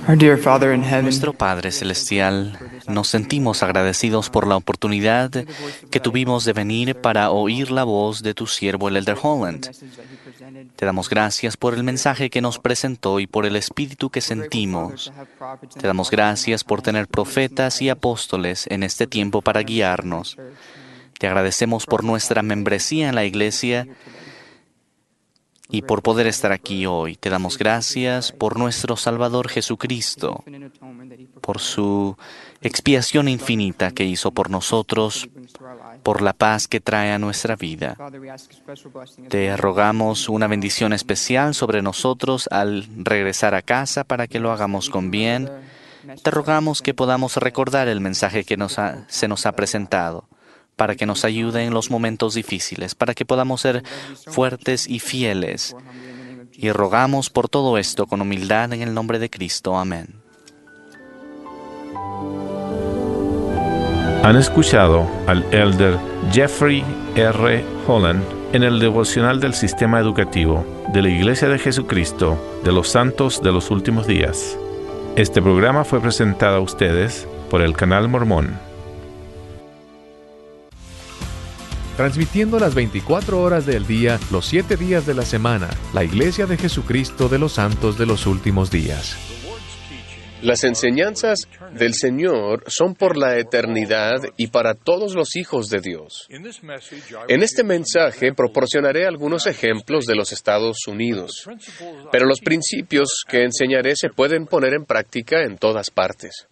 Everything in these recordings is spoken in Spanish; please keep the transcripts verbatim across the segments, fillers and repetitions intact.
Our dear Father in heaven, Nuestro Padre Celestial, nos sentimos agradecidos por la oportunidad que tuvimos de venir para oír la voz de tu siervo el Elder Holland. Te damos gracias por el mensaje que nos presentó y por el espíritu que sentimos. Te damos gracias por tener profetas y apóstoles en este tiempo para guiarnos. Te agradecemos por nuestra membresía en la iglesia y por poder estar aquí hoy. Te damos gracias por nuestro Salvador Jesucristo, por su expiación infinita que hizo por nosotros, por la paz que trae a nuestra vida. Te rogamos una bendición especial sobre nosotros al regresar a casa para que lo hagamos con bien. Te rogamos que podamos recordar el mensaje que nos ha, se nos ha presentado, para que nos ayude en los momentos difíciles, para que podamos ser fuertes y fieles. Y rogamos por todo esto con humildad en el nombre de Cristo. Amén. Han escuchado al Elder Jeffrey R. Holland en el devocional del Sistema Educativo de la Iglesia de Jesucristo de los Santos de los Últimos Días. Este programa fue presentado a ustedes por el Canal Mormón. Transmitiendo las veinticuatro horas del día, los siete días de la semana, la Iglesia de Jesucristo de los Santos de los Últimos Días. Las enseñanzas del Señor son por la eternidad y para todos los hijos de Dios. En este mensaje proporcionaré algunos ejemplos de los Estados Unidos, pero los principios que enseñaré se pueden poner en práctica en todas partes.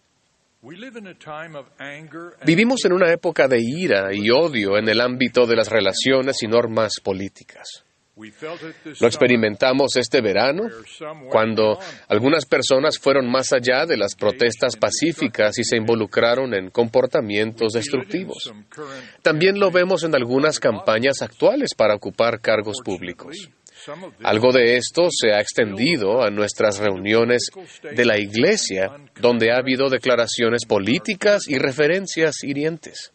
Vivimos en una época de ira y odio en el ámbito de las relaciones y normas políticas. Lo experimentamos este verano, cuando algunas personas fueron más allá de las protestas pacíficas y se involucraron en comportamientos destructivos. También lo vemos en algunas campañas actuales para ocupar cargos públicos. Algo de esto se ha extendido a nuestras reuniones de la Iglesia, donde ha habido declaraciones políticas y referencias hirientes.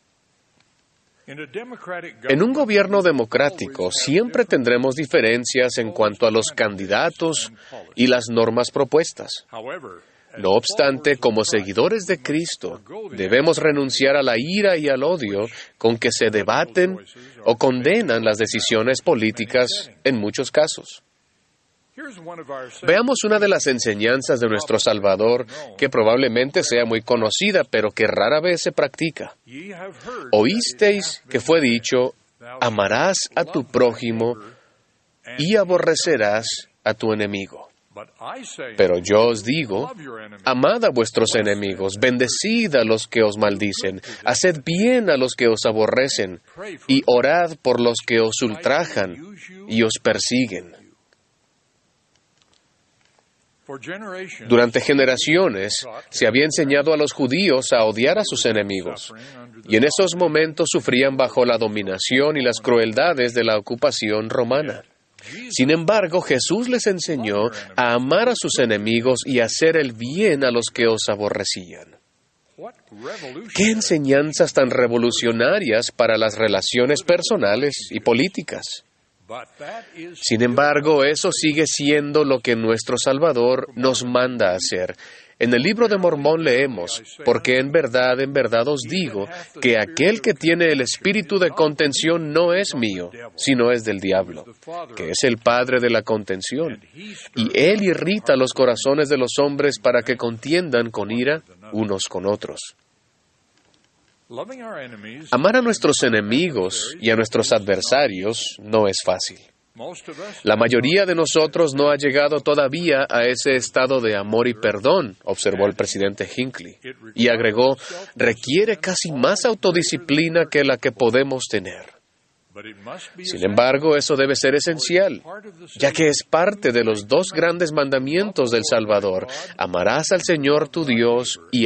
En un gobierno democrático siempre tendremos diferencias en cuanto a los candidatos y las normas propuestas. No obstante, como seguidores de Cristo, debemos renunciar a la ira y al odio con que se debaten o condenan las decisiones políticas en muchos casos. Veamos una de las enseñanzas de nuestro Salvador que probablemente sea muy conocida, pero que rara vez se practica. Oísteis que fue dicho, amarás a tu prójimo y aborrecerás a tu enemigo. Pero yo os digo, amad a vuestros enemigos, bendecid a los que os maldicen, haced bien a los que os aborrecen, y orad por los que os ultrajan y os persiguen. Durante generaciones se había enseñado a los judíos a odiar a sus enemigos, y en esos momentos sufrían bajo la dominación y las crueldades de la ocupación romana. Sin embargo, Jesús les enseñó a amar a sus enemigos y a hacer el bien a los que os aborrecían. ¡Qué enseñanzas tan revolucionarias para las relaciones personales y políticas! Sin embargo, eso sigue siendo lo que nuestro Salvador nos manda hacer. En el libro de Mormón leemos, porque en verdad, en verdad os digo, que aquel que tiene el espíritu de contención no es mío, sino es del diablo, que es el padre de la contención. Y él irrita los corazones de los hombres para que contiendan con ira unos con otros. Amar a nuestros enemigos y a nuestros adversarios no es fácil. La mayoría de nosotros no ha llegado todavía a ese estado de amor y perdón, observó el presidente Hinckley, y agregó, requiere casi más autodisciplina que la que podemos tener. Sin embargo, eso debe ser esencial, ya que es parte de los dos grandes mandamientos del Salvador. Amarás al Señor tu Dios y